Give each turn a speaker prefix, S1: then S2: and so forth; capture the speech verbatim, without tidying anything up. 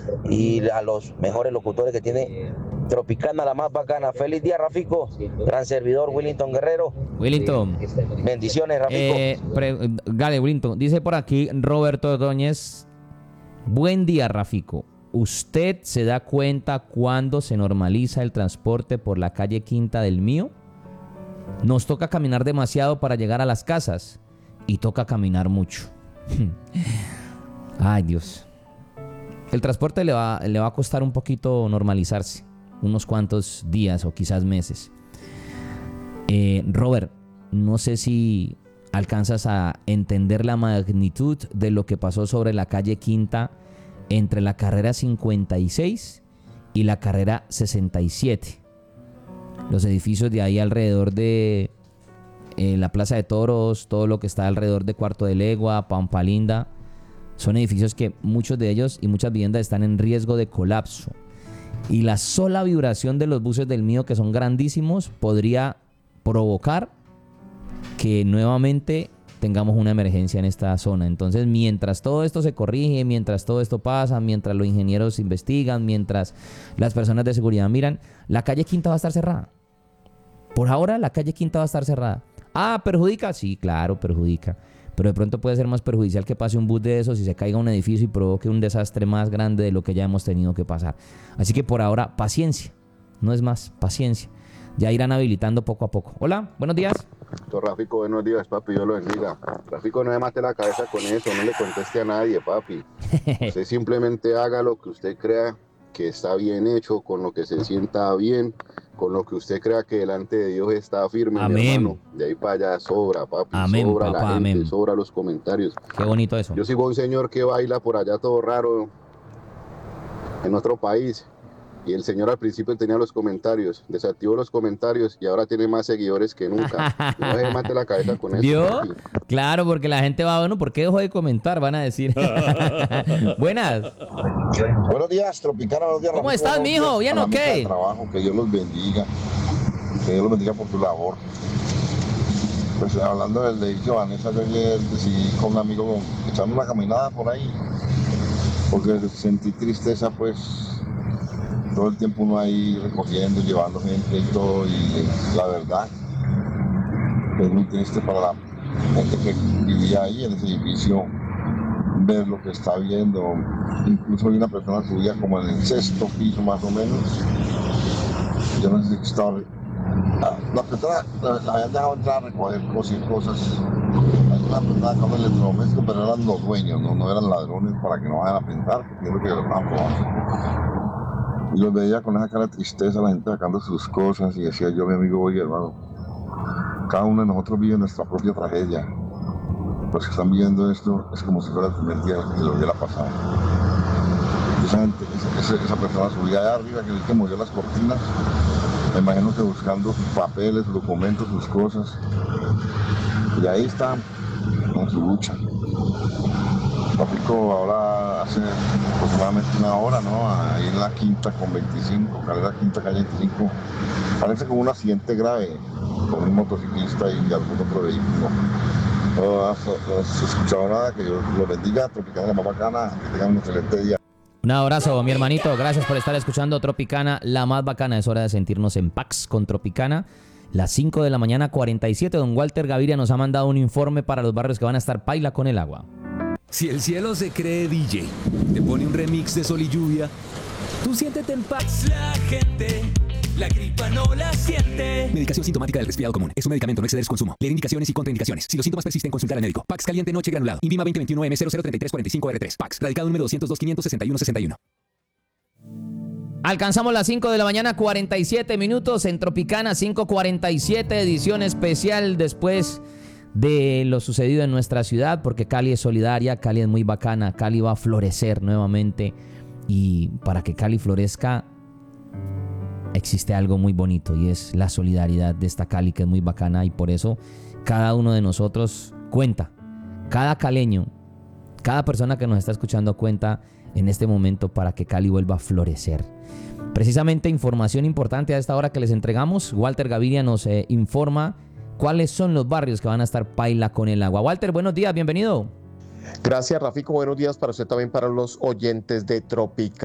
S1: y a los mejores locutores que tiene Tropicana, la más bacana. Feliz día, Rafico. Gran servidor, Willington Guerrero.
S2: Willington.
S1: Bendiciones, Rafico.
S2: Eh, pre, Gale, Willington. Dice por aquí Roberto Ordóñez. Buen día, Rafico. ¿Usted se da cuenta cuando se normaliza el transporte por la calle Quinta del Mío? Nos toca caminar demasiado para llegar a las casas y toca caminar mucho. Ay, Dios. El transporte le va, le va a costar un poquito normalizarse, unos cuantos días o quizás meses. Eh, Robert, no sé si alcanzas a entender la magnitud de lo que pasó sobre la calle Quinta entre la carrera cincuenta y seis y la carrera sesenta y siete. Los edificios de ahí alrededor de eh, la Plaza de Toros, todo lo que está alrededor de Cuarto de Legua, Pampa Linda, son edificios que muchos de ellos y muchas viviendas están en riesgo de colapso. Y la sola vibración de los buses del Mío, que son grandísimos, podría provocar que nuevamente tengamos una emergencia en esta zona. Entonces, mientras todo esto se corrige, mientras todo esto pasa, mientras los ingenieros investigan, mientras las personas de seguridad miran, la calle Quinta va a estar cerrada. Por ahora, la calle Quinta va a estar cerrada. Ah, ¿perjudica? Sí, claro, perjudica. Pero de pronto puede ser más perjudicial que pase un bus de esos y se caiga un edificio y provoque un desastre más grande de lo que ya hemos tenido que pasar. Así que por ahora, paciencia. No es más, paciencia. Ya irán habilitando poco a poco. Hola, buenos días.
S3: Don Rafico, buenos días, papi, Dios lo bendiga. Rafico, no me mate la cabeza con eso, no le conteste a nadie, papi. Usted simplemente haga lo que usted crea que está bien hecho, con lo que se sienta bien, con lo que usted crea que delante de Dios está firme,
S2: amén.
S3: Mi hermano. De ahí para allá sobra, papi,
S2: amén,
S3: sobra
S2: papá,
S3: la gente,
S2: amén.
S3: sobra los comentarios.
S2: Qué bonito eso.
S3: Yo sigo a un señor que baila por allá todo raro en otro país. Y el señor al principio tenía los comentarios, desactivó los comentarios y ahora tiene más seguidores que nunca. No se mate la cabeza con eso.
S2: ¿Vio? Claro, porque la gente va, bueno, ¿por qué dejó de comentar? Van a decir. Buenas.
S4: Buenos días, Tropicana. Buenos días,
S2: ¿Cómo
S4: Rafico,
S2: estás, mijo? ¿Bien o qué?
S4: Trabajo, que Dios los bendiga. Que Dios los bendiga por tu labor. Pues hablando del edificio Vanessa, yo ayer decidí con un amigo echarme una caminada por ahí. Porque sentí tristeza, pues. Todo el tiempo uno ahí recogiendo, llevando gente y todo, y la verdad es muy triste para la gente que vivía ahí en ese edificio ver lo que está viendo. Incluso hay una persona que vivía como en el sexto piso más o menos. Yo no sé si estaba... La persona la, la habían dejado entrar a recoger cosas y cosas. Hay una persona con el electrodoméstico, pero eran los dueños, no, no eran ladrones, para que no vayan a pensar, porque es lo que lo estaban robando. Y los veía con esa cara de tristeza, la gente sacando sus cosas, y decía yo, mi amigo, oye, hermano, cada uno de nosotros vive nuestra propia tragedia. Los que están viviendo esto es como si fuera el primer día que lo hubiera pasado. Esa gente, esa, esa persona subía allá arriba, que es el que movió las cortinas, me imagino que buscando sus papeles, sus documentos, sus cosas. Y ahí está, con su lucha. Rafico, ahora hace aproximadamente una hora, ¿no? Ahí en la Quinta con veinticinco, carrera Quinta, calle veinticinco. Parece como un accidente grave con un motociclista y algún otro vehículo. No se escuchaba nada, que Dios lo bendiga, Tropicana, la más bacana, que tengan un excelente día.
S2: Un abrazo, mi hermanito. Gracias por estar escuchando Tropicana, la más bacana. Es hora de sentirnos en Pax con Tropicana. Las cinco de la mañana, cuarenta y siete. Don Walter Gaviria nos ha mandado un informe para los barrios que van a estar paila con el agua.
S5: Si el cielo se cree D J, te pone un remix de Sol y Lluvia, tú siéntete en paz. La gente, la gripa no la siente. Medicación sintomática del resfriado común. Es un medicamento, no exceder su consumo. Leer indicaciones y contraindicaciones. Si los síntomas persisten, consultar al médico. Pax caliente noche granulado. Invima veinte veintiuno M cero cero treinta y tres cuarenta y cinco R tres. Pax. Radicado número doscientos dos quinientos sesenta y uno sesenta y uno.
S2: Alcanzamos las cinco de la mañana, cuarenta y siete minutos en Tropicana, cinco cuarenta y siete, edición especial después de lo sucedido en nuestra ciudad, porque Cali es solidaria, Cali es muy bacana, Cali va a florecer nuevamente, y para que Cali florezca existe algo muy bonito y es la solidaridad de esta Cali, que es muy bacana, y por eso cada uno de nosotros cuenta, cada caleño, cada persona que nos está escuchando cuenta en este momento para que Cali vuelva a florecer. Precisamente información importante a esta hora que les entregamos. Walter Gaviria nos eh, informa cuáles son los barrios que van a estar paila con el agua. Walter, buenos días, bienvenido.
S6: Gracias, Rafico. Buenos días para usted, también para los oyentes de Tropical.